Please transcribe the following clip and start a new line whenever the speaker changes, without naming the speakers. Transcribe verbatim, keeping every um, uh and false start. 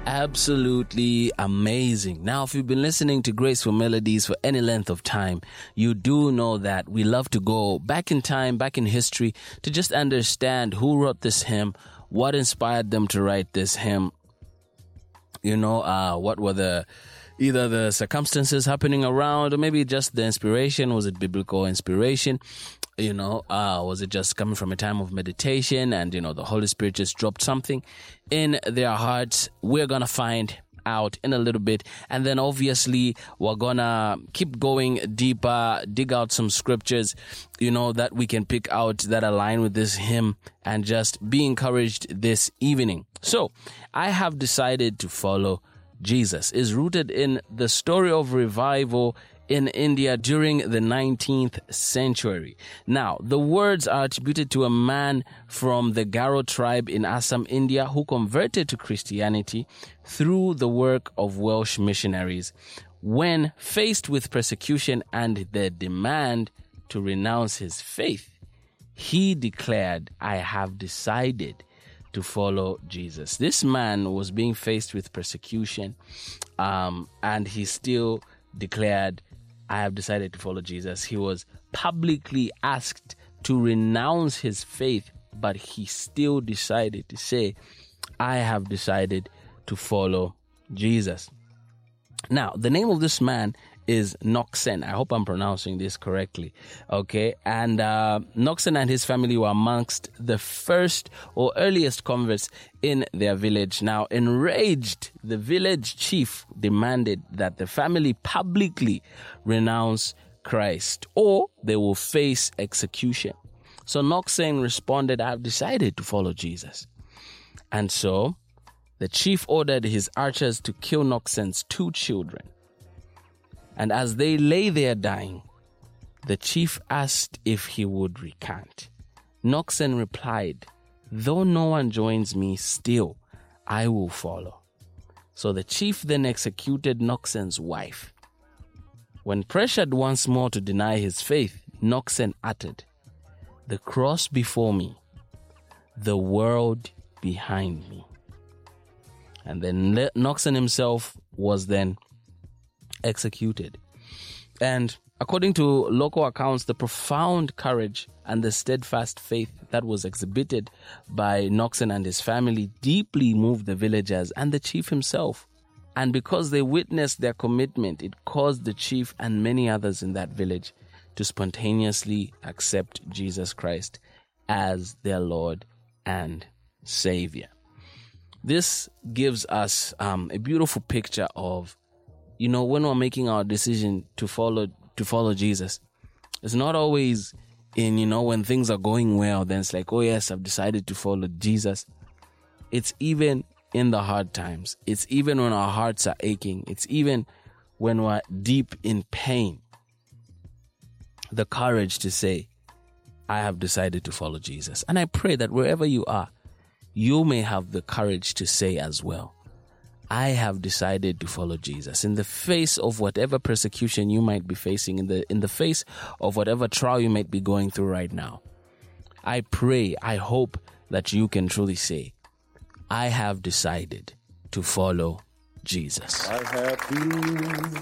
Absolutely amazing. Now, if you've been listening to Graceful Melodies for any length of time, you do know that we love to go back in time, back in history, to just understand who wrote this hymn, what inspired them to write this hymn, you know, uh, what were the either the circumstances happening around, or maybe just the inspiration. Was it biblical inspiration? You know, uh, was it just coming from a time of meditation and, you know, the Holy Spirit just dropped something in their hearts? We're going to find out in a little bit. And then obviously we're going to keep going deeper, dig out some scriptures, you know, that we can pick out that align with this hymn and just be encouraged this evening. So I have decided to follow Jesus is rooted in the story of revival in India during the nineteenth century. Now, the words are attributed to a man from the Garo tribe in Assam, India, who converted to Christianity through the work of Welsh missionaries. When faced with persecution and the demand to renounce his faith, he declared, "I have decided to follow Jesus." This man was being faced with persecution, um, and he still declared, "I have decided to follow Jesus." He was publicly asked to renounce his faith, but he still decided to say, "I have decided to follow Jesus." Now, the name of this man is Nocksen. I hope I'm pronouncing this correctly. Okay. And uh, Nocksen and his family were amongst the first or earliest converts in their village. Now, enraged, the village chief demanded that the family publicly renounce Christ or they will face execution. So Nocksen responded, "I have decided to follow Jesus." And so the chief ordered his archers to kill Nocksen's two children. And as they lay there dying, the chief asked if he would recant. Nocksen replied, "Though no one joins me, still I will follow." So the chief then executed Nocksen's wife. When pressured once more to deny his faith, Nocksen uttered, "The cross before me, the world behind me." And then Nocksen himself was then executed. And according to local accounts, the profound courage and the steadfast faith that was exhibited by Nocksen and his family deeply moved the villagers and the chief himself. And because they witnessed their commitment, it caused the chief and many others in that village to spontaneously accept Jesus Christ as their Lord and Savior. This gives us um, a beautiful picture of, you know, when we're making our decision to follow to follow Jesus, it's not always in, you know, when things are going well, then it's like, oh yes, I've decided to follow Jesus. It's even in the hard times. It's even when our hearts are aching. It's even when we're deep in pain. The courage to say, "I have decided to follow Jesus." And I pray that wherever you are, you may have the courage to say as well, "I have decided to follow Jesus." In the face of whatever persecution you might be facing, in the in the face of whatever trial you might be going through right now, I pray, I hope that you can truly say, "I have decided to follow Jesus."
I have been